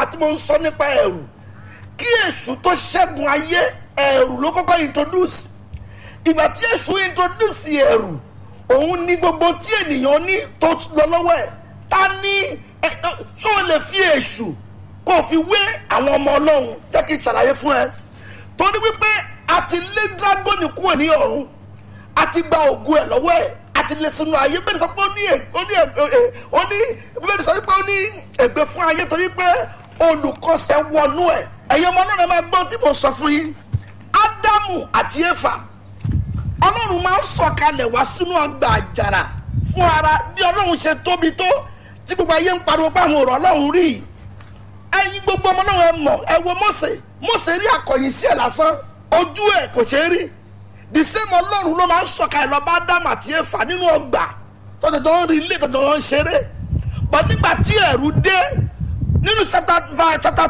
tí mo ń sọ nípa ẹ̀rù kí èṣù tó ṣẹ́gun ayé ẹ̀rù ló kọ́kọ́ introduce. Ìgbà tí èṣù introduce ẹ̀rù òun ní gbogbo tí ènìyàn ní tó lọ lọ́wọ́ ẹ̀. Ta ní ṣó lè fi èṣù kó fi wé àwọn ọmọ Ọlọ́run? Jẹ́ kí n ṣàlàyé fún ẹ. Torí wípé a ti lé dragoni kúrò ní ọ̀run, a ti gba ògo ẹ̀ lọ́wọ́ ẹ̀, a ti lé sínú ayé. Bẹ́ẹ̀ ni sọ pé ó ní ègbé fún ayé torí pé olùkọ́ṣẹ́ wọnú ẹ̀. Ẹ̀yin ọmọ Ọlọ́run máa gbọ́ tí mo sọ fún yín. Ádámù àti Éfà, Ọlọ́run máa ń sọ̀kalẹ̀ wá sínú ọgbà àjàrà fún ara bí Ọlọ́run ṣe tóbi tó tí gbogbo ayé ń pariwo pé àwọn ọ̀rọ̀ Ọlọ́run rí. Ẹ̀yin gbogbo ọmọ Ọlọ́run ẹ mọ̀, ẹ wo Mósè rí akọ̀yìn sí ẹ̀ lásán, ojú ẹ̀ kò ṣeé rí. The same Ọlọ́run ló máa ń sọ̀kalẹ̀ lọ bá Ádámù àti Éfà nínú ọgbà tọ́jọ́ ń rí ilé tọ́jọ́ ń ṣeré. But nígbà tí ẹ̀rù dé nínú chapter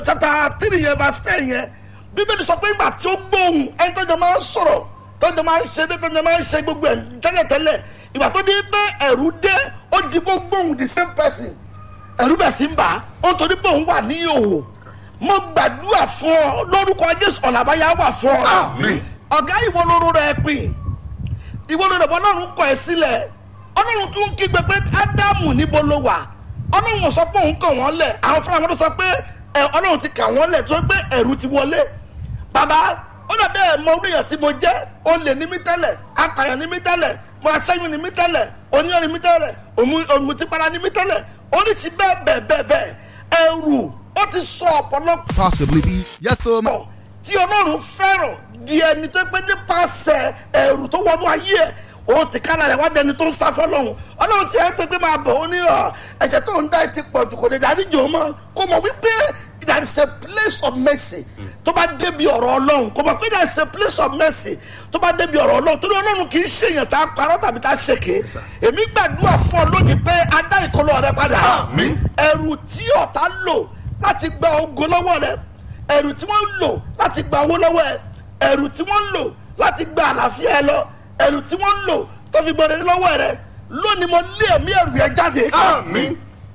3 yẹn verse 10 yẹn, Bíbélì sọ pé nígbà tí ó gbóhùn ẹni tọ́jọ́ máa ń sọ̀rọ̀, tọ́jọ́ máa ń ṣeré, tọ́jọ́ máa ń ṣe gbogbo ẹ̀ tẹ́lẹ̀tẹ́lẹ̀, ìgbà tó dé pé ẹ̀rù dé ó di gbóhùn the same person, ẹ̀rù bẹ̀ sí ń bà á, ó ń torí pé òun wà ní ìhòòhò. Mo gbàdúrà fún ọ lórúkọ Jésù, ọ̀nà àbáyá wà fún ọ. Àmín. Ọ̀gá ìwọ lóró rẹ̀ pin, ìwọ lóró rẹ̀ bọ́ Ọlọ́run kọ̀ ẹ́ sílẹ̀. Ọlọ́run tún kígbe pé Ádámù níbo ló wà? Ọlọ́run sọ pé òun kàn wọ́n lẹ̀, àwọn fúnra wọn tó sọ pé Ọlọ́run ti kà wọ́n lẹ̀ tó pé ẹ̀rù ti wọlé. Bàbá, ó dàbí ẹ̀ mọ oríyàn tí mo jẹ́, olè ní mí tẹ́lẹ̀, apààyàn ní mí tẹ́lẹ̀, mo aṣẹ́yún ní mí tẹ́lẹ̀, oníyàn ní mí tẹ́lẹ̀, òmùtípara ní mí tẹ́lẹ̀, oríṣi bẹ́ẹ̀. Ẹ̀rù ó ti sọ ọ̀pọ̀lọpọ̀. Possibly be. Yes, sir. Tí Ọlọ́run fẹ́ràn di ẹni tó pé nípasẹ̀ ẹ̀rù tó wọnú ayé ẹ̀, òun ti kára rẹ̀ wá dẹni tó ń sá fọ́lọ́run. Ọlọ́run ti ẹ́ pé máa bọ̀ ó ní ẹ̀jẹ̀ tó ń dá ẹ ti pọ̀ jù kò lè dáríjì mọ́. Kò mọ̀ wípé there is a place of mercy tó bá débi ọ̀rọ̀ Ọlọ́run. Kò mọ̀ pé there is a place of mercy tó bá débi ọ̀rọ̀ Ọlọ́run. Torí Ọlọ́run kì í ṣèyàn tá a parọ́ tàbí tá a ṣèké. Èmi gbàdúrà fún ọ lónìí pé a dá ìkọlọ rẹ padà. Àmín. Ẹ̀rù tí ọ̀tá lò láti gba ògo lọ́wọ́ rẹ, ẹ̀rù tí wọ́n ń lò láti gba owó lọ́wọ́ ẹ, ẹ̀rù tí wọ́n ń lò láti gba àlàáfíà ẹ lọ, ẹ̀rù tí wọ́n ń lò tó fi gbọ́dọ̀ lọ́wọ́ rẹ, lónìí mo lé ẹ̀mí ẹ̀rù yẹn jáde. Àmín.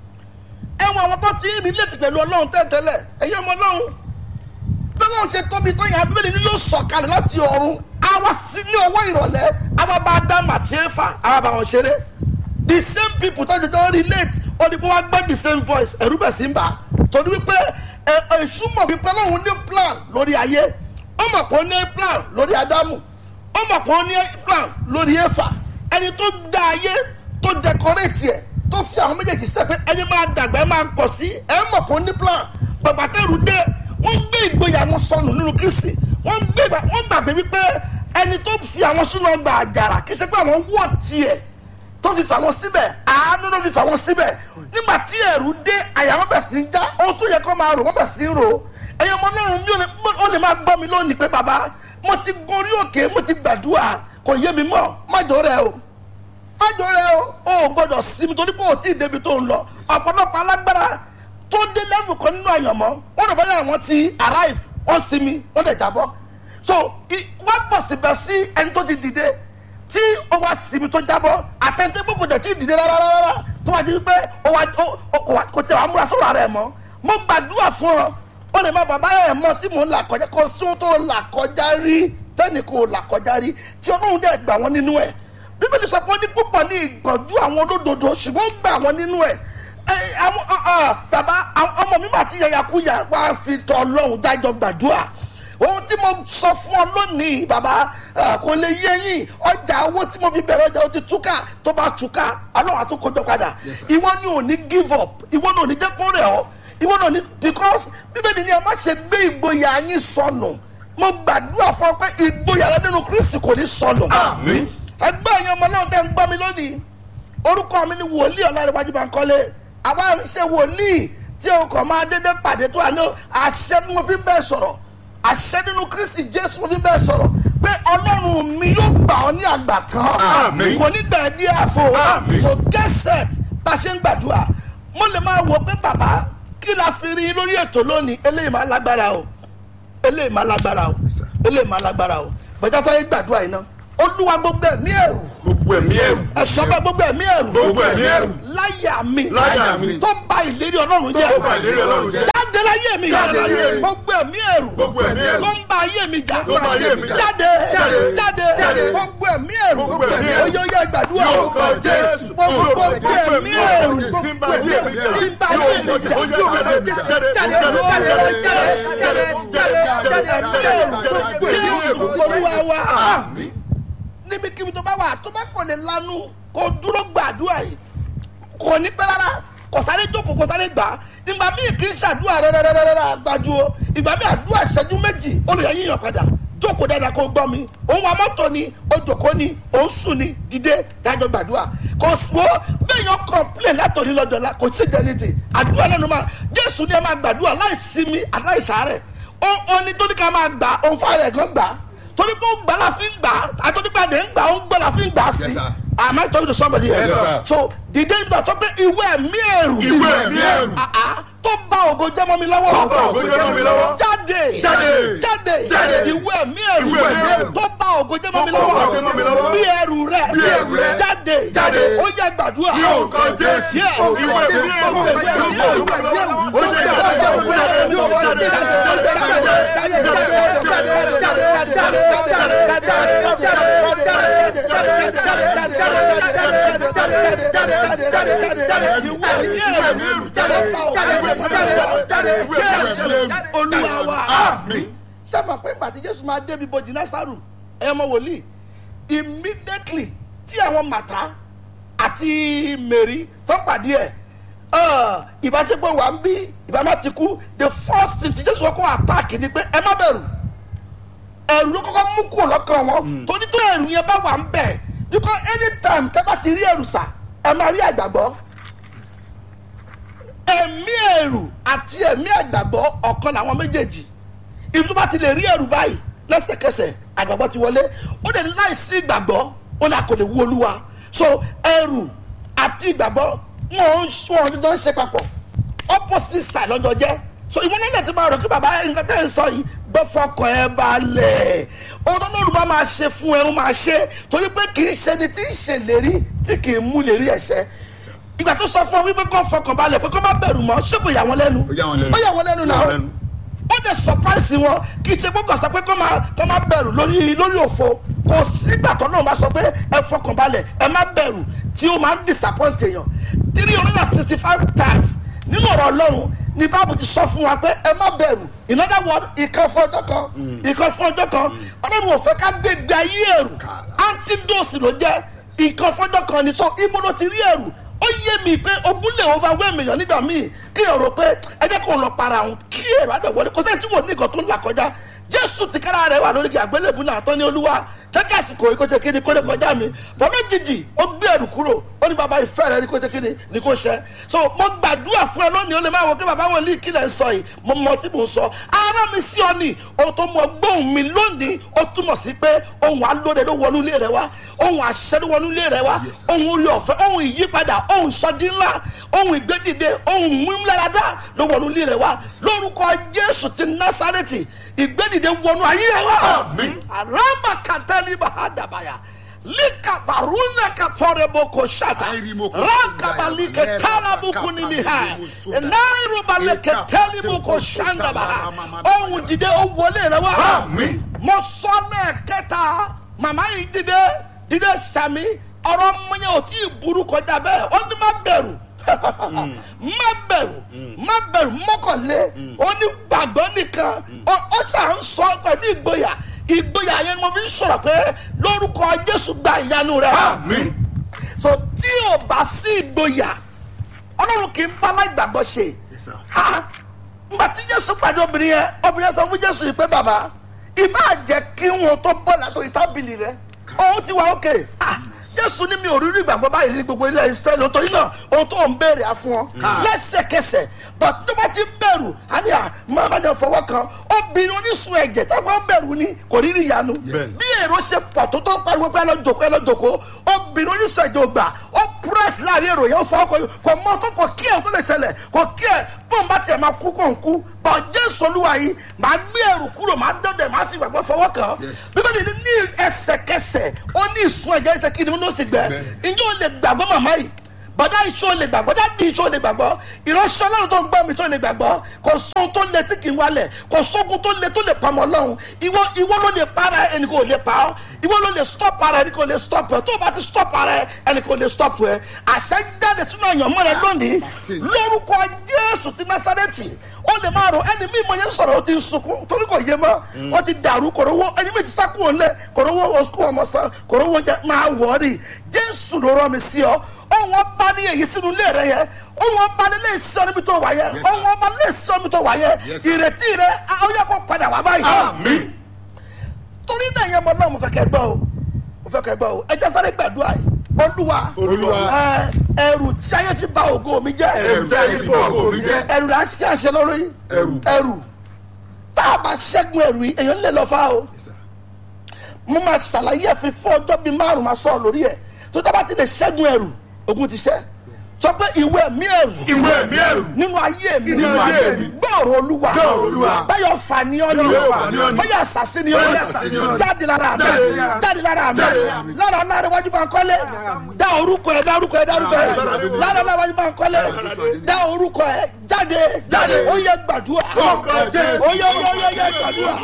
Ẹ wo àwọn tó ti ń relate pẹ̀lú Ọlọ́run tẹ́tẹ́lẹ̀, ẹ̀yin ọmọ Ọlọ́run bí Ọlọ́run ṣe tóbi tó yẹ abẹ́rẹ́ ni yóò sọ̀kalẹ̀ láti ọ̀run, àwa sí ní ọwọ́ ìrọ̀lẹ́, àwa bá Ádámù àti Éfà, àwa bá wọn ṣeré. The same people tó jẹjọ relate, ó ní kó wá gbọ́ the same voice, ẹ̀rù bẹ̀ sí ń bà. Torí wípé èṣù mọ̀ wípé Ọlọ́run ní plan lórí ayé, ó mọ̀ pé ó ní plan lórí Ádámù, ó mọ̀ pé ó ní plan lórí Éfà. Ẹni tó dá ayé tó decorate ẹ̀ tó fi àwọn méjèèjì sílẹ̀ pé ẹni máa dàgbà ẹ máa pọ̀ sí, ẹ mọ̀ pé ó ní plan. Bàbá tẹ́rù dé, wọ́n gbé ìgboyà wọn sọnù nínú Kristi, wọ́n gbàgbé wípé ẹni tó fi àwọn sínú ọgbà àjàrà kì í ṣe pé àwọn wọ̀ tiẹ̀ tó fi fà wọn síbẹ̀, àánú ló fi fà wọn síbẹ̀. Nígbà tí ẹ̀rù dé, àyà wọn bẹ̀ sí ń já, ohun tó yẹ kó máa rò wọ́n bẹ̀ sí ń rò. Ẹ̀yin ọmọ Ọlọ́run ó lè máa gbọ́ mi lónìí pé bàbá mo ti gorí òkè, mo ti gbàdúrà, kò yé mi mọ́, májò rẹ o ò gbọ́dọ̀ sinmi torí pé ò tí ì débi tó ń lọ. Ọ̀pọ̀lọpọ̀ alágbára tó dé level kan nínú àyànmọ́, wọ́n lè báyà wọ́n ti arrive, wọ́n sinmi, wọ́n lè jábọ́. So wọ́n pọ̀ síbẹ̀ sí ẹni tó ti dìde tí ó wá sinmi tó jábọ́, àtẹ̀ntẹ́ gbogbo jẹ̀ tí ì dìde rárá tó wá di wípé kò tẹ̀ wá múra sọ̀rọ̀ rẹ̀ mọ́. Mo gbàdúrà fún ọ, ó lè má bàbá ẹ̀ mọ́ tí mò ń là kọjá, kó sún tó là kọjá rí tẹ́nì kò là kọjá rí tí Ọlọ́run dẹ̀ gbà wọ́n nínú ẹ̀. Bíbélì sọ pé ó ní púpọ̀ ní ìgbọ̀njú àwọn olódodo ṣùgbọ́n gbà wọ́n nínú ẹ̀. Bàbá ọmọ mi máa ti yàyàkúyà wá fi tọ Ọlọ́run dájọ́ gbàdúrà. Ohun tí mo sọ fún ọ lónìí bàbá kò lè yé yín, ọjà owó tí mo fi bẹ̀rẹ̀ ọjà ó ti túká, tó bá túká Ọlọ́run á tún kójọ padà. Ìwọ ni ò ní give up, ìwọ ni ò ní jẹ́ kó rẹ̀ ọ́, ìwọ ni ò ní, because Bíbélì ni ẹ má ṣe gbé ìgboyà yín sọnù. Mo gbàdúrà fún ọ pé ìgboyà rẹ nínú Kristi kò ní sọnù. Àmín. Ẹgbẹ́ ẹ̀yin ọmọ náà tẹ́ ń gbọ́ mi lónìí, orúkọ mi ni wòlíì Ọlárẹ̀wájú Bánkọ́lé. Àwa ń ṣe wòlíì tí o kàn máa dédé pàdé tó wà ní àṣẹ tí mo fi ń bẹ́ẹ̀ sọ̀rọ̀, àṣẹ nínú Kristi Jésù mo fi ń bẹ́ẹ̀ sọ̀rọ̀ pé Ọlọ́run mi yóò gbà ọ́ ní àgbà tán. Àmín. Kò ní gbà ẹ́ dí àfo. Àmín. So get set bá a ṣe ń gbàdúrà. Mo lè máa wò pé bàbá kí la fi rí lórí ètò lónìí, eléyìí máa lágbára o, eléyìí máa lágbára o, eléyìí máa lágbára o. Bọ̀dá tó yẹ gbàdúrà yìí náà, Olúwa gbogbo ẹ̀mí ẹ̀rù, Gbogbo ẹ̀mí ẹ̀rù. ẹ̀sọ́ bá gbogbo ẹ̀mí ẹ̀rù Gbogbo ẹ̀mí ẹ̀rù. láyà mi Láyà mi. tó bà ìlérí Ọlọ́run jẹ́, Tó bà ìlérí Ọlọ́run jẹ́. jáde láyé mi Jáde láyé mi. gbogbo ẹ̀mí ẹ̀rù Gbogbo ẹ̀mí ẹ̀rù. tó ń ba ayé mi jà Tó ń ba ayé mi jà. jáde Jáde. jáde Jáde. gbogbo ẹ̀mí ẹ̀rù Gbogbo ẹ̀mí ẹ̀rù. oyè oyè gbàdúrà Lórúkọ Jésù. gbogbo ẹ̀mí ẹ̀rù Tí ń ba ayé mi jà. tí ń ba ayé mi jà Jésù Olúwa wa níbikíbi tó bá wà tó bá kò lè lanu kò dúró gbàdúrà yìí kò ní pẹ́ rárá kò sáré jókòó kò sáré gbà nígbà míì kì í ṣàdúrà rárá gbájú o ìgbà míì àdúrà ìṣẹ́jú méjì olùyẹ yíyan padà jókòó dáadáa kó gbọ́ mi òun wa mọ́tò ni ó jókòó ni òun sùn ni dìde dájọ́ gbàdúrà kò sí wo bẹ́ẹ̀ yàn kọ́ńplẹ̀ látòrí lọ́dọ̀ọ́lá kò sí jẹ́nìtì àdúrà lẹ́nu máa Jésù ni ẹ máa gbàdúrà láì sinmi aláìsàárẹ̀ ó ní tó ní ká máa gbà òun fún ààrẹ gan gbà torí pé ó gbà la fi ń gbà àtọ́nípàdé ń gbà ó ń gbà la fi ń gbà sí. Yes, sir. Am I talking to somebody here? Yes, sir. So dìde nígbà tó pé ìwé ẹ̀mí ẹ̀rù. Ìwé ẹ̀mí ẹ̀rù. Tó bá ògo jẹ́ mọ́ mi lọ́wọ́. Tó bá ògo jẹ́ mọ́ mi lọ́wọ́. Jáde. Jáde. Jáde. Jáde. Ìwé ẹ̀mí ẹ̀rù. Ìwé ẹ̀mí ẹ̀rù. Tó bá ògo jẹ́ mọ́ mi Tó bá ògo jẹ́ mọ́ mi lọ́wọ́. lọ́wọ́. Bí ẹrù rẹ̀. Bí ẹrù rẹ̀. Jáde. Jáde. Ó yẹ gbàdúrà. Ní orúkọ Jésù. Yes. Ìwé ẹ̀mí ẹ̀rù. Ó Olúwa wa. Àmín. Sábà pé ìgbà tí Jésù máa débi bojì Násárù ẹ̀yọ́mọ wòlíì immediately tí àwọn Màtá àti Mary tó pàdé ẹ̀ ìbáṣepọ̀ wà ń bí ìbámá ti kú the first thing tí Jésù kọ́kọ́ attack ni pé ẹ má bẹ̀rù ẹ̀rù ló kọ́kọ́ mú kúrò lọ́kàn wọn torí tó ẹ̀rù yẹn bá wà ń bẹ̀ because anytime tẹ́ bá ti rí ẹ̀rù sà ẹ máa rí àgbàgbọ́ ẹ̀mí ẹ̀rù àti ẹ̀mí àgbàgbọ́ ọ̀kan làwọn méjèèjì ibi tó bá ti lè rí ẹ̀rù báyìí lẹ́sẹ̀kẹsẹ̀ àgbàgbọ́ ti wọlé ó lè láìsí ìgbàgbọ́ ó là kò lè wú Olúwa so ẹ̀rù àti ìgbàgbọ́ wọn ń ṣe papọ̀ opposite side lọ́jọ́ jẹ́ so ìwọ náà ti máa rò kí bàbá nǹkan tẹ́ ń sọ yìí bẹ́ fọkàn ẹ balẹ̀ ohun tó lóru bá máa ṣe fún ẹ ó máa ṣe torí pé kì í ṣe ni tí ń ṣèlérí tí kì í mú lérí ẹ̀ṣẹ̀ ìgbà tó sọ fún ọ wípé kó fọkàn balẹ̀ pé kó má bẹ̀rù mọ́ ṣé kò yà wọ́n lẹ́nu ó yà wọ́n lẹ́nu náà ó dẹ̀ surprise wọn kì í ṣe gbọ́dọ̀ sọ pé kó má bẹ̀rù lórí òfo kò sígbà tó náà máa sọ pé ẹ fọkàn balẹ̀ ẹ má bẹ̀rù tí ó máa ń disappoint èèyàn 365 times nínú ọ̀rọ̀ Ọlọ́run ní báàbù ti sọ fún wa pé ẹ má bẹ̀rù in other words ìkan fún ọjọ́ kan Ọlọ́run ò fẹ́ ká gbégbé ayé ẹ̀rù antidote ló jẹ́ ìkan fún ọjọ́ kan ní sọ ibo ló ti rí ẹ̀rù ó yé mi pé ogun lè overwhelm èèyàn nígbà míì kí èrò pé ẹ jẹ́ kó lọ para òun kí èrò àdàwọlé kò sẹ́yìn tí wò ní nǹkan tó ń là kọjá Jésù ti kára rẹ̀ wà lórí àgbélébù náà tán ní Olúwa kẹ́kẹ́ àsìkò yìí kó ṣe kíni kó lè kọjá mi bọ́ lójijì ó gbé ẹ̀rù kúrò ó ní bàbá ìfẹ́ rẹ̀ ní kó ṣe kíni ní kó ṣe so mo gbàdúrà fún ẹ lónìí ó lè máa wọ kí bàbá wòlíì kílẹ̀ ń sọ yìí mo mọ tí mò ń sọ ara mi sí ọ ní ohun tó mọ gbóhùn mi lónìí ó túmọ̀ sí pé ohun alóde ló wọnú ilé rẹ wá ohun àṣẹ ló wọnú ilé rẹ wá ohun orí ọ̀fẹ́ ohun ìyípadà ohun ìsọdí ńlá ohun ìgbédìde ohun mímúláradá ló wọnú ilé rẹ wá lórúkọ Jésù ti Násárẹ́tì ìgbédìde wọnú ayé rẹ wá àràmbà kàtàlí bàhádàbàyà lika baruna kapore boko shata raka balike talabuku nimiha nairu balike talibuko shanda baha ohun dìde ó wọlé rẹ wá mo sọ lẹ́ẹ̀kẹta màmá yìí dìde sàmì ọ̀rọ̀ mọnyẹ ò tí ì burú kọjá bẹ́ẹ̀ ó ní má bẹ̀rù má bẹ̀rù mọ́kànlé ó ní gbàgbọ́ nìkan ó ṣà ń sọ pẹ̀lú ìgboyà yẹn mo fi ń sọ̀rọ̀ pé lórúkọ Jésù gba ìyanu rẹ̀. Àmín. So tí o bá sí ìgboyà Ọlọ́run kì í bá láìgbàgbọ́ ṣe. Nígbà tí Jésù pàdé obìnrin yẹn sọ fún Jésù yìí pé bàbá ìbá jẹ́ kí wọn tó bọ́ látòrí tábìlì rẹ̀ òun ti wà ókè. Jésù ní mi ò rírí ìgbàgbọ́ báyìí ní gbogbo ilẹ̀ Ísírẹ́lì torí náà ohun tó ń béèrè á fún ọ lẹ́sẹ̀kẹsẹ̀ but tó bá ti bẹ̀rù àníyà máa bá jẹ fọwọ́ kan obìnrin onísun ẹ̀jẹ̀ tó bá bẹ̀rù ni kò rí rí ìyanu bí èrò ṣe pọ̀ tó ń pariwo pé ẹ lọ jòkó obìnrin onísun ẹ̀jẹ̀ ògbà ó press láàrin èrò yẹn ó fọwọ́ kò mọ tó kò kí ẹ̀ tó lè ṣẹlẹ̀ kò kí ẹ̀ bọ́n bá tiẹ̀ máa kú kò ń kú bọ̀ Jésù Olúwa yìí máa gbé ẹrù kúrò máa dọ́dẹ̀ máa fi ìgbàgbọ́ fọwọ́ kàn Bíbélì ní ẹsẹ̀kẹsẹ̀ ó ní ìsun ẹ̀jẹ̀ ìṣe kí ni ó sì gbẹ ǹjẹ́ ó lè gbàgbọ́ màmá yìí bọ́dá iṣó lè gbàgbọ́ dáàdì iṣó lè gbàgbọ́ ìránṣẹ́ ọlọ́run tó ń gbọ́ mi tó lè gbàgbọ́ kò sóhun tó le tí kì í wálẹ̀ kò sóhun tó le tó lè pamọ́ ọlọ́run ìwọ ló lè para ẹni kò lè pa ọ́ ìwọ ló lè stop ara ẹni kò lè stop ẹ tó o bá ti stop ara ẹni kò lè stop ẹ àṣẹ jáde sínú àyànmọ́ rẹ lónìí lórúkọ Jésù ti Násárẹ́tì ó lè máa rò ẹni mímọ yẹn sọ̀rọ̀ ó ti ń sunkún torí kò yé mọ́ ó ti dàrú kòrówó ẹni méjì sákúrò ńlẹ̀ kòrówó oṣù ọmọ sàn kòrówó oúnjẹ máa wọ̀ọ́rì Jésù ló rán mi sí ọ ohun ọba ní èyí sínú ilé rẹ yẹn ohun ọba lè sí ọ níbi tó wà yẹn ohun ọba lè sí ọ níbi tó wà yẹn ìrètí rẹ ó yẹ kó padà wá báyìí. torí náà yẹn mọ náà mo fẹ́ kẹ́ gbọ́ o ẹ jẹ́ sáré gbàdúrà yìí Olúwa ẹrù tí ayé fi bà ògo mi jẹ́ ẹrù rà kí a ṣe lórí ẹrù tá a bá ṣẹ́gun ẹrù yìí èèyàn lè lọ fà o mo máa ṣàlàyé ẹ̀fín fún ọjọ́ bíi 5 máa sọ̀rọ̀ lórí ẹ̀ tó dábàá ti lè ṣẹ́gun ẹrù ogun ti ṣẹ́ sọ pé ìwé ẹ̀mí ẹrù nínú ayé mi gbọ́ọ̀rọ̀ Olúwa báyọ̀ fani ọ́nì báyọ̀ àṣàṣì ni ọ́nì jáde lára mi lára wájú bá ń kọ́lé dá orúkọ ẹ̀ lára wájú bá ń kọ́lé dá orúkọ ẹ̀ jáde ó yẹ gbàdúrà ó yẹ gbàdúrà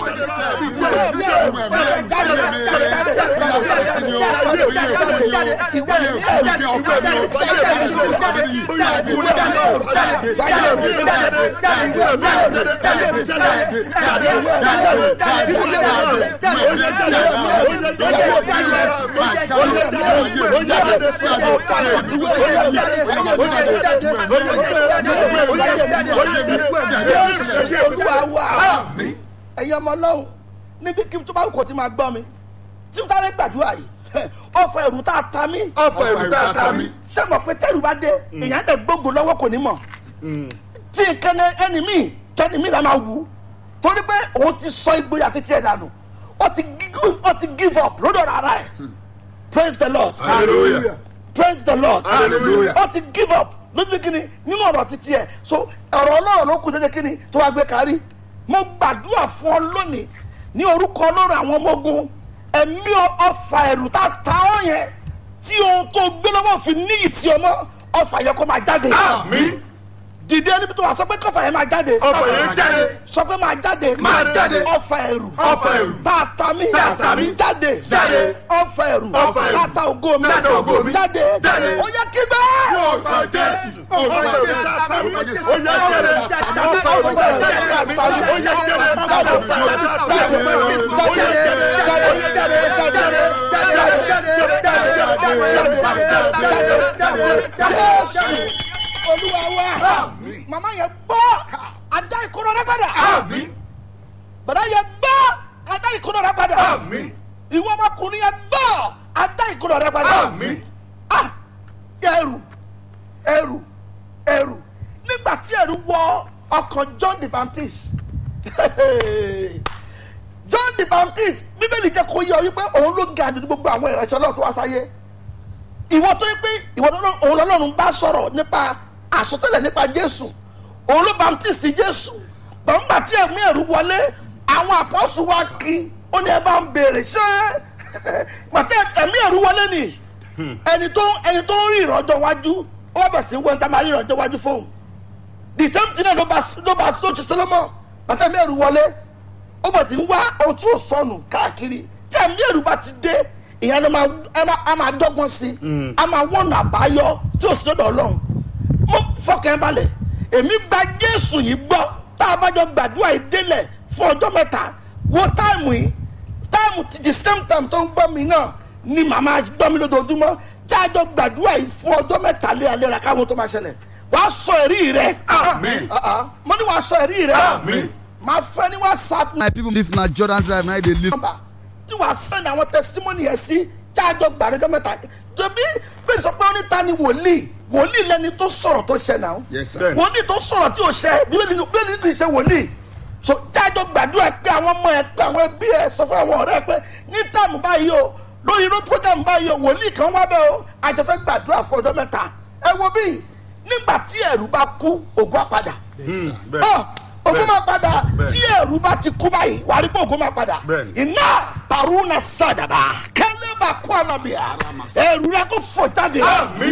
ẹ̀yin ọmọ Ọlọ́run níbi kí tó bá kò tí máa gbọ́ mi tí mo sáré gbàdúrà yìí ọ̀fọ̀ ẹ̀rù tá a ta mí ṣé mo pé tẹ́rù bá dé èèyàn dẹ̀ gbógun lọ́wọ́ kò ní mọ̀ tí kẹ́ni ẹni mi la máa wù torí pé òun ti sọ ìgboyà títí ẹ̀ dànù ó ti give up lọ́dọ̀ ara ẹ̀ praise the Lord hallelujah praise the Lord hallelujah ó ti give up lójú kíni nínú ọ̀rọ̀ títí ẹ̀ so ọ̀rọ̀ Ọlọ́run ló kù dédé kíni tó wá gbé kárí mo gbàdúrà fún ọ lónìí ní orúkọ Ọlọ́run àwọn ọmọ ogun ẹ̀mí ọfà ẹ̀rù tá a ta ọ́ yẹn tí ohun tó gbé lọ́wọ́ fi ní ìsì ọmọ ọfà yẹn kó máa jáde. àmín. dìde níbi tó wà sọ pé kọfà yẹn máa jáde. ọfà yẹn jáde. sọ pé máa jáde. ọfà ẹ̀rù. tá a ta mí. jáde. ọfà ẹ̀rù. tá a ta ògo mi. jáde. ó yẹ kí gbé. ọfà Jésù. ọfà Jésù. ó yẹ kẹrẹ. ọfà ẹ̀rù. ó yẹ Olúwa wa mama yẹ gbọ́ adá ìkóró rẹ padà bàdá yẹ gbọ́ adá ìkóró rẹ padà ìwọ ọmọkùnrin yẹ gbọ́ adá ìkóró rẹ padà ẹrù nígbà tí ẹrù wọ ọkàn John the Baptist John the Baptist bíbélì jẹ́ kó yé ọ wípé òun ló ga jù gbogbo àwọn ìránṣẹ́ Ọlọ́run tó wá sáyé ìwọ tó yẹ pé òun lọ́lọ́run bá sọ̀rọ̀ nípa àsọtẹ́lẹ̀ nípa Jésù òun ló Baptist Jésù gbọ̀ngbà tí ẹ̀mí ẹ̀rù wọlé àwọn àpọ́sù wa kí ó ní ẹ bá ń béèrè ṣé màtí ẹ̀mí ẹ̀rù wọlé ni ẹni tó ń rí ìrànjọ́ wájú ó wá bẹ̀ sí wọ́n tá máa rí ìrànjọ́ wájú fóun the same thing náà ló ṣe Solomon màtí ẹ̀mí ẹ̀rù wọlé ó bẹ̀ sí ń wá ohun tí ó sọnù káàkiri tí ẹ̀mí ẹ̀rù bá ti dé ìyẹn ló máa dọ́gbọ́n sí a máa wọ́n àbáyọ tí ó sì lọ́dọ̀ Ọlọ́run mo fọkàn balẹ̀ èmi gba Jésù yìí gbọ́ tá a bá jọ gbàdúrà yìí délẹ̀ fún ọjọ́ mẹ́ta wo táìmù yìí táìmù ti the same time tó ń gbọ́ mi náà ni màmá gbọ́ mi lójoojúmọ́ tá a jọ gbàdúrà yìí fún ọjọ́ mẹ́ta léraléra káwọn tó máa ṣẹlẹ̀ wàá sọ ẹ̀rí rẹ mo ní wàá sọ ẹ̀rí rẹ máa fẹ́ ní WhatsApp. My people, this na Jordan Drive na dey live. tí wàá send àwọn testimony yẹn sí jájọ gbàdúrà mẹ́ta tóbi bẹ́ẹ̀ sọ pé ó ní ta ni wòlíì lẹni tó sọ̀rọ̀ tó ṣẹ náà wòlíì tó sọ̀rọ̀ tí ò ṣẹ bíbélì ní kì í ṣe wòlíì so jájọ gbàdúrà pé àwọn ọmọ ẹ pé àwọn ẹbí ẹ sọ fún àwọn ọ̀rẹ́ pé ní táàmù báyìí o lórí irú program báyìí o wòlíì kan wá bẹ́ẹ̀ o àjọ fẹ́ gbàdúrà fún ọjọ́ mẹ́ta ẹ wo bí nígbà tí ẹ̀rù bá kú ògùn á padà ògùn máa padà tí ẹ̀rù bá ti kú báyìí wà á rí pé ògùn máa padà iná paruna sàdàbà kẹlẹ́ bá kú ànàbìà ẹ̀rù rẹ kó fò jáde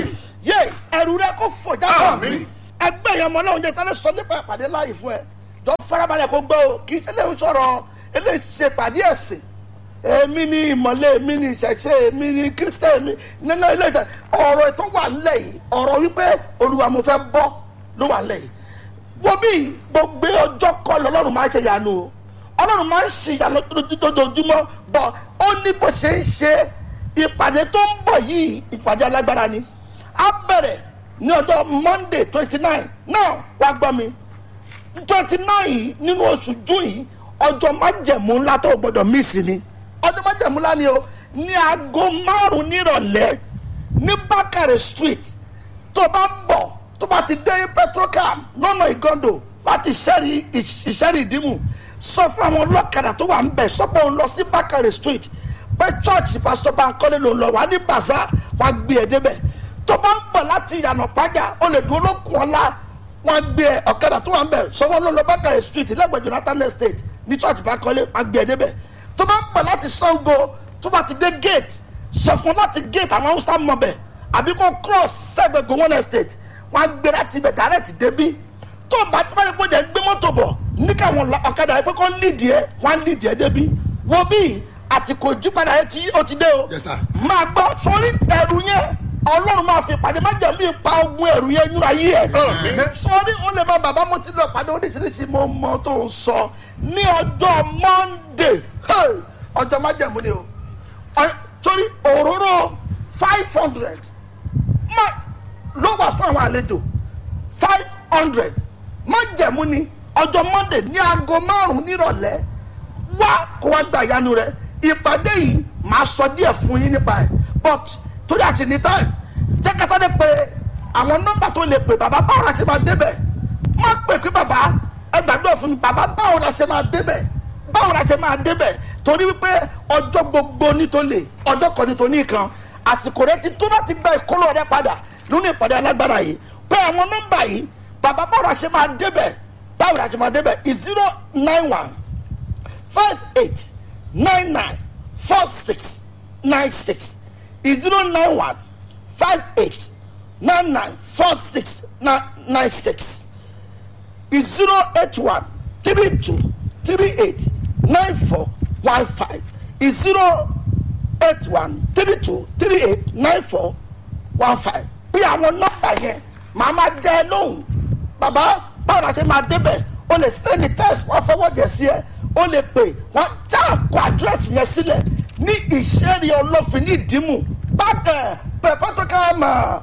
yé ẹrù rẹ kó fò jáde ẹgbẹ́ yẹn mọ́ náà ń jẹ́ sáré sọ nípa ìpàdé láàyè fún ẹ jọ farabalẹ̀ kó gbọ́ o kì í ṣe lè ń sọ̀rọ̀ eléyìí ṣe pàdé ẹ̀sìn èmi ní ìmọ̀lẹ́ èmi ní ìṣẹ̀ṣe èmi ní kírísítẹ́ mi nínú ilé ìṣẹ̀ ọ̀rọ̀ tó wà nílẹ̀ yìí ọ̀rọ̀ wípé olúwa mo fẹ́ bọ́ ló wà nílẹ̀ yìí wo bí gbogbo ọjọ́ kọ́ lọ́lọ́run máa ń ṣe ìyanu o ọlọ́run máa ń ṣe ìyanu lójoojúmọ́ bọ̀ ó ní bó ṣe ń ṣe ìpàdé tó ń bọ̀ yìí ìpàdé alágbára ni á bẹ̀rẹ̀ ní ọjọ́ Monday 29 náà wá gbọ́ mi 29 nínú oṣù June yìí ọjọ́ májẹ̀mú ńlá tó gbọ́dọ̀ mísì ni ọjọ́ májẹ̀mú ńlá ni o ní aago 5 nírọ̀lẹ́ ní Bákàrẹ̀ Street tó bá ń bọ̀ tó bá ti dé Petrocam lọ́nà Ìgàndò láti ìṣẹ́rí ìdímù sọ fún àwọn ọlọ́kadà tó wà ń bẹ̀ sọ́pọ̀ ń lọ sí Bákàrẹ̀ Street pé church Pastor Bankole ló ń lọ wà ní bazaar wọ́n gbé ẹ débẹ̀ tó bá ń bọ̀ láti ìyànà pàjá ó lè dúró lókun ọlá wọ́n gbé ọ̀kadà tó wà ń bẹ̀ sọ́wọ́n ló lọ Bákàrẹ̀ Street lẹ́gbẹ̀ẹ́ Jonathan Estate ní church Bankole wọ́n gbé ẹ débẹ̀ tó bá ń bọ̀ láti Sango tó bá ti dé gate sọ fún láti gate àwọn Hausa mọ̀bẹ̀ àbí kó cross sẹ́gbẹ̀ẹ́ Gowon Estate wọ́n gbé láti ibẹ̀ direct débí tó bá yẹ kó jẹ́ gbé mọ́tò bọ̀ ní káwọn ọ̀kadà yẹ pé kó lídìí ẹ wọ́n lídìí ẹ débí wo bí àtìkò ìjípadà yẹn tí ó ti dé o máa gbọ́ sórí ẹrù yẹn Ọlọ́run máa fi pàdé má jẹ́ mi pa ogun ẹrù yẹn nínú ayé ẹ̀ sórí ó lè má bàbá mo ti lọ pàdé oríṣiríṣi mo mọ tó ń sọ ní ọjọ́ Monday ọjọ́ má jẹ̀mú ni o sórí òróró 500 ló wà fún àwọn àlejò 500 má jẹ̀mú ni ọjọ́ Monday ní aago 5 nírọ̀lẹ́ wá kó wá gba ìyanu rẹ ìpàdé yìí máa sọ díẹ̀ fún yín nípa ẹ̀ but torí àti ní time jẹ́ ká sáré pé àwọn nọ́mbà tó lè pè bàbá báwo la ṣe máa débẹ̀ má pè pé bàbá ẹ gbàdúrà fún mi bàbá báwo la ṣe máa débẹ̀ báwo la ṣe máa débẹ̀ torí wípé ọjọ́ gbogbo ní tó lè ọjọ́ kan ní tó ní nǹkan àsìkò rẹ ti tó láti gba ìkólọ rẹ padà nínú ìpàdé alágbára yìí pé àwọn nọ́mbà yìí bàbá báwo la ṣe máa débẹ̀ báwo la ṣe máa débẹ̀ 091 58 99 46 96 091 58 99 46 96 081 32 38 94 15 081 32 38 94 15 bí àwọn nọ́mbà yẹn màá máa dẹ ẹ lóhùn bàbá báwo la ṣe máa débẹ̀ o lè sẹ́ni test wọ́n fọwọ́ dẹ̀ sí ẹ o lè pè wọ́n já àkó àdírẹ́sì yẹn sílẹ̀ ní ìṣẹ́rí ọlọ́fin ní ìdímù bákẹ́ Petrocam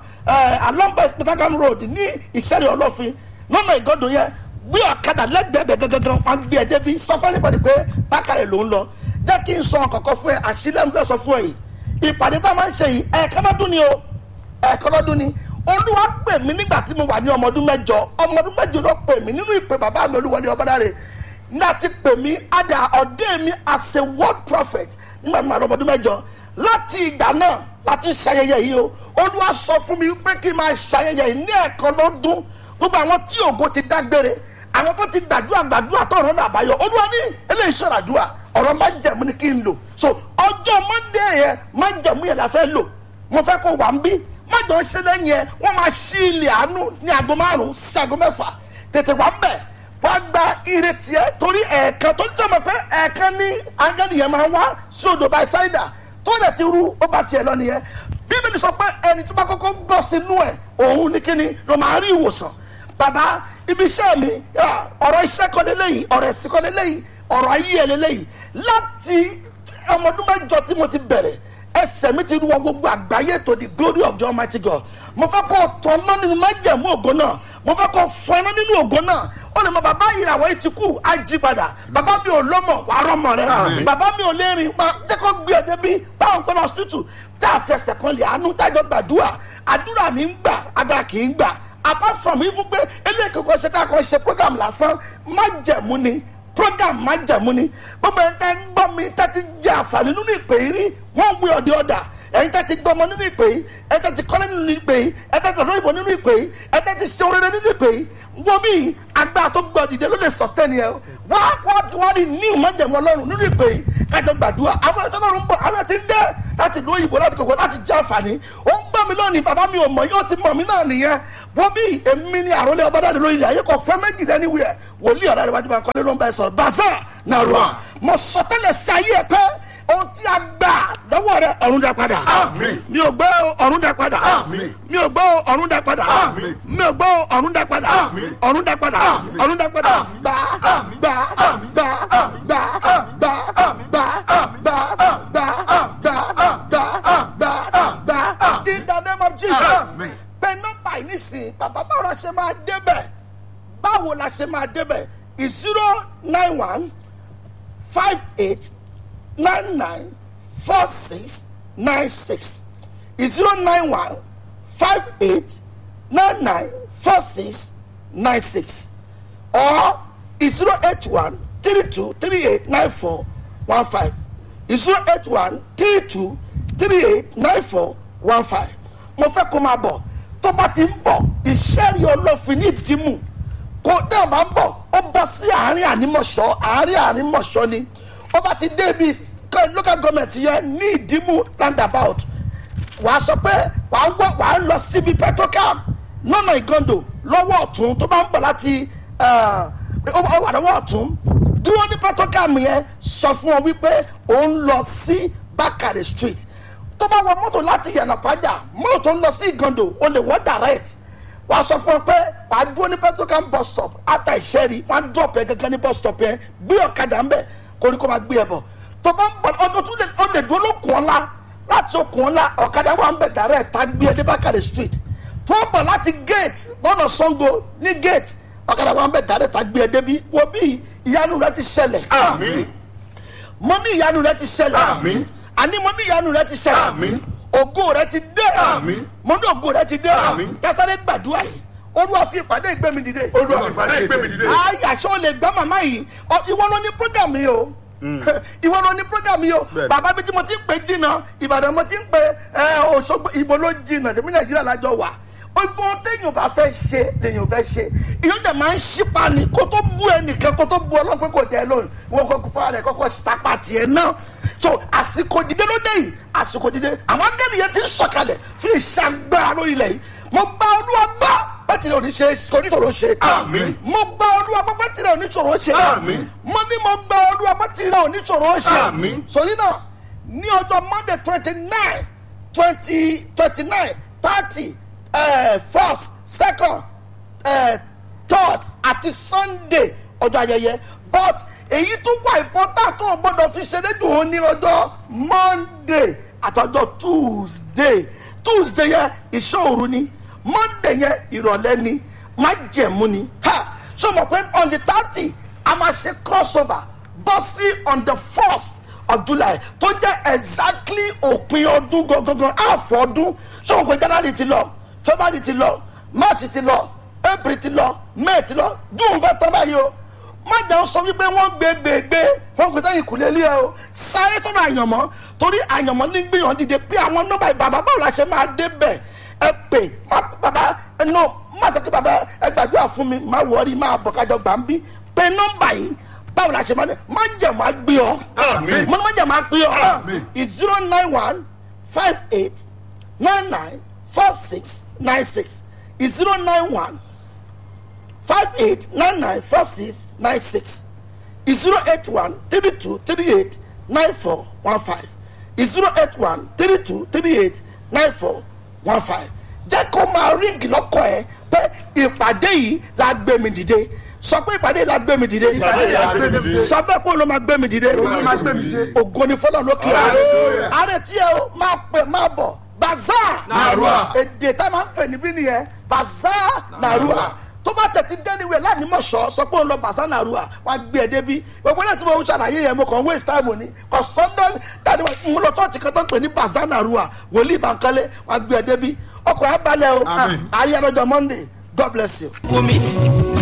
along Petrocam road ní ìṣẹ́rí ọlọ́fin lọ́nà Ìgàndò yẹn gbé ọ̀kadà lẹ́gbẹ̀ẹ́ gẹ́gẹ́gẹ́ wọn gbé ẹ débi sọ fún ẹnìbọ̀dì pé Bákàrẹ̀ ló ń lọ jẹ́ kí n sọ ọ̀kọ̀ọ̀kan fún ẹ àṣírí ẹ̀ ń bẹ́ sọ fún ẹ yìí ìpàdé tá a máa ń ṣe yìí ẹ̀ẹ̀kan lọ́dún ni o ẹ̀ẹ̀kan lọ́dún ni Olúwa pè mí nígbà tí mo wà ní ọmọ ọdún mẹ́jọ ló pè mí nínú ìpè bàbá mi Olúwọlé Ọbádáre láti pè mí àdà ọ̀dẹ́ mi as a word prophet nígbà tí mo wà ní ọmọ ọdún mẹ́jọ láti ìgbà náà láti ṣayẹyẹ yìí o Olúwa sọ fún mi pé kí n máa ṣayẹyẹ yìí ní ẹ̀ẹ̀kan lọ́dún gbogbo àwọn tí ògo ti dágbére àwọn tó ti gbàdúrà tó rán àbáyọ Olúwa ní eléyìí ṣọ̀ràdúrà ọ̀rọ̀ májẹ̀mú ni kí n lò so ọjọ́ Monday yẹn májẹ̀mú yẹn la fẹ́ lò mo fẹ́ kó wà ń bí májọ̀ ń ṣe lẹ́yìn yẹn wọ́n máa ṣí ilé àánú ní aago 5 sí aago 6 tètè wà ń bẹ̀ wá gba ìrètí ẹ torí ẹ̀ẹ̀kan tó jẹ́ mọ̀ pé ẹ̀ẹ̀kan ní áńgẹ́lì yẹn máa wá sí odò báyìí tó lè ti rú ó bá tiẹ̀ lọ nìyẹn Bíbélì sọ pé ẹni tó bá kọ́kọ́ gbọ́ sínú ẹ̀ òun ní kíni ló máa rí ìwòsàn bàbá ibi iṣẹ́ mi ọ̀rọ̀ iṣẹ́ kọ́ lélẹ́yìí ọ̀rọ̀ ẹ̀sìn kọ́ lélẹ́yìí ọ̀rọ̀ ayé ẹ̀ lélẹ́yìí láti ọmọ ọdún mẹ́jọ tí mo ti bẹ̀rẹ̀ ẹsẹ̀ mi ti wọ gbogbo àgbáyé to the glory of the Almighty God mo fẹ́ kó tọ́ná nínú májẹ̀mú ògo náà mo fẹ́ kó fọ́ná nínú ògo náà ó lè mọ bàbá ìràwọ̀ yìí ti kú á jí padà bàbá mi ò lọ́mọ wàá rọ́mọ rẹ bàbá mi ò lérin máa jẹ́ kó gbé ọdẹ bí báwọn gbọ́dọ̀ hospital tá a fẹsẹ̀ kan lè àánú tájọ́ gbàdúrà àdúrà ní ń gbà agbára kì í gbà apart from even pé eléyìí kankan ṣe káàkan ṣe program lásán májẹ̀mú ni program májẹ̀mú ni gbogbo ẹni tẹ́ ń gbọ́ mi tẹ́tí jẹ́ àǹfààní nínú ìpè yìí rí one way or the other ẹ̀yin tẹ́ ti gbọ́mọ nínú ìpè yìí ẹ̀yin tẹ́ ti kọ́lé nínú ìpè yìí ẹ̀yin tẹ́ ti lọ́dọ̀ ìbò nínú ìpè yìí ẹ̀yin tẹ́ ti ṣe oríire nínú ìpè yìí wọ́n bí agbára tó gbọ́ dìde ló lè sustain yẹn o wọ́n rí ní ìmọ̀jẹ̀mọ́ ọlọ́run nínú ìpè yìí kájọ gbàdúrà àwọn ẹ̀tọ́ ọlọ́run ń bọ̀ àwọn ti ń dé láti ìlú òyìnbó láti kòkó láti jẹ́ àǹfààní ó ń gbọ́ mi lónìí bàbá mi ò mọ̀ yóò ti mọ̀ mí náà nìyẹn wọ́n bí èmi ní àròlé ọba dáadé lórí ilẹ̀ ayé kò fẹ́ méjì lẹ́ni wíyẹ̀ wòlíì ọ̀rẹ́ rẹ̀ wájú máa ń kọ́lé ló ń bá ẹ sọ̀rọ̀ bàzá nàrọ̀ mo sọ tẹ́lẹ̀ sí ayé ẹ pé ohun tí a gbà lọ́wọ́ rẹ ọ̀run dá padà. mi ò gbọ́ ọ̀run dá padà. mi ò gbọ́ ọ̀run dá padà. mi ò gbọ́ ọ̀run dá padà. ọ̀run dá padà. ọ̀run dá padà. gbà gbà gbà gbà gbà gbà gbà gbà gbà in the name of Jesus. pé nọ́mbà yìí nísìnyí bàbá báwo la ṣe máa débẹ̀ báwo la ṣe máa débẹ̀ 091 58 994696 091 58 994696 or 081 32 38 94 15 081 32 38 94 15 mo fẹ́ kó máa bọ̀ tó bá ti ń bọ̀ ìṣẹ́rí olófin ní ìdímù kó náà máa ń bọ̀ ó bọ́ sí àárín ànímọ̀ṣọ́ ni ó bá ti dé ibi local government yẹn ní ìdímù roundabout wàá sọ pé wàá lọ síbi petrocam lọ́nà ìgàndò lọ́wọ́ ọ̀tún tó bá ń bọ̀ láti ó wà lọ́wọ́ ọ̀tún dúró ní petrocam yẹn sọ fún ọ wípé ó ń lọ sí Bakare street tó bá wọ mọ́tò láti Yànàpájà mọ́tò tó ń lọ sí ìgàndò ó lè wọ́ direct wàá sọ fún ọ pé wàá dúró ní petrocam bus stop ata ìṣẹ́rí wàá drop ẹ gẹ́gẹ́ ní bus stop yẹn gbé ọ̀kadà ń bẹ̀ koríko máa gbé ẹ bọ̀ tó bá ń bọ̀ ọdún tún lè dúró lókun ọ̀la láti okun ọ̀la ọ̀kadà wà ń bẹ̀ direct tá gbé ẹ dé Bakare street tó ń bọ̀ láti gate lọ́nà Sango ní gate ọ̀kadà wà ń bẹ̀ direct tá gbé ẹ débi wo bí ìyanu rẹ ti ṣẹlẹ̀ Àmín. mo ní ìyanu rẹ ti ṣẹlẹ̀ Àmín. àní mo ní ìyanu rẹ ti ṣẹlẹ̀ Àmín. ògo rẹ ti dé Àmín. mo ní ògo rẹ ti dé Àmín. yásáré gbàdúrà yìí Olúwa fi ìpàdé ìgbé mi dìde. Olúwa fi ìpàdé ìgbé mi dìde. ayàṣọ lè gbọ́ màmá yìí ìwọ ló ní program yìí o ìwọ ló ní program yìí o bàbá mi tí mo ti ń pè jìnnà Ìbàdàn mo ti ń pè Òṣogbo ìbò ló jìnnà tèmi Nàìjíríà lájọ wà ogun téèyàn bá fẹ́ ṣe lèèyàn fẹ́ ṣe ìyóò dẹ̀ máa ń ṣípa ni kó tó bú ẹnìkan kó tó bú Ọlọ́run pé kò dẹ́ lóhùn wọn kọ́kọ́ fún ara ẹ̀ kọ́kọ́ ṣàpá tiẹ̀ náà so àsìkò dìde ló dé yìí àsìkò dìde àwọn akẹ́lẹ̀ yẹn ti ń sọ̀kalẹ̀ fún ìṣàgbára lórí ilẹ̀ yìí mo bá Olúwa gbọ́ bẹ́tìrì oníṣòro ṣe Àmín. mo gba Olúwa gbọ́ bẹ́tìrì oníṣòro ṣe Àmín. mo ní mo gba Olúwa bẹ́tìrì oníṣòro ṣe Àmín. sórí náà ní ọjọ́ Monday 29 30 first second third àti Sunday ọjọ́ ayẹyẹ but èyí tún wà important tó o gbọ́dọ̀ fi ṣe lédùn ó ní ọjọ́ Monday àtọjọ́ Tuesday yẹn ìṣòro ni Monday yẹn ìrọ̀lẹ́ ni májẹ̀mú ni ṣé o mọ̀ pé on the 30 a máa ṣe crossover bọ́ sí on the 1st of July tó jẹ́ exactly òpin ọdún gangan àfọ̀ ọdún ṣé o mọ̀ pé January ti lọ February ti lọ March ti lọ April ti lọ May ti lọ June fẹ́ tán báyìí o má jẹun sọ wípé wọ́n gbé wọ́n gbé sẹ́yìn kùlé lé ẹ o sáré sọ́dọ̀ àyànmọ́ torí àyànmọ́ ní gbìyànjú dìde pé àwọn nọ́mbà bàbá báwo la ṣe máa dé bẹ̀ ẹ pè bàbá ẹnu má sọ pé bàbá ẹ gbàdúrà fún mi má wọrí má bọ̀ kájọ gbà ń bí pé nọ́mbà yìí báwo la ṣe máa dé má jẹ̀ má gbé ọ Àmín. mo ní má jẹ̀ má gbé ọ Àmín. 091 58 99 4696 091 58994696 081 32 38 9415 081 32 38 9415 jẹ́ kó máa ríǹgì lọ́kọ̀ ẹ̀ pé ìpàdé yìí la gbé mi dìde sọ pé ìpàdé yìí la gbé mi dìde Ìpàdé yìí la gbé mi dìde. sọ pé kó ló máa gbé mi dìde ló máa gbé mi dìde. ògo ni fọlọ́ lókè Hallelujah. ààrẹ tí ẹ o máa pè máa bọ̀ bazaar Narua. èdè tá a máa ń pè níbí nìyẹn bazaar narua tó bá tẹ̀sí dẹ́niwẹ̀ láti mọ̀ sọ pé òun lọ bazaar narua wọ́n á gbé ẹ débi gbogbo náà tí mo ń ṣàlàyé yẹn mo kàn ń waste time ni kò sọ́ndọ́ dániwẹ̀ mo lọ tọ́ọ̀tì kan tó ń pè ní bazaar narua wòlíì Bánkọ́lé wọ́n á gbé ẹ débi ọkọ̀ ẹ̀ balẹ̀ o Amen. àríyá lọ́jọ́ Monday God bless you. Womi.